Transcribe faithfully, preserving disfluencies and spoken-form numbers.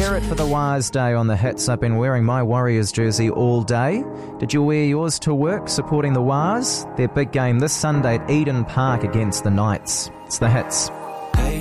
spirit for the Wars Day on the Hits. I've been wearing my Warriors jersey all day. Did you wear yours to work supporting the Wars? Their big game this Sunday at Eden Park against the Knights. It's the Hits.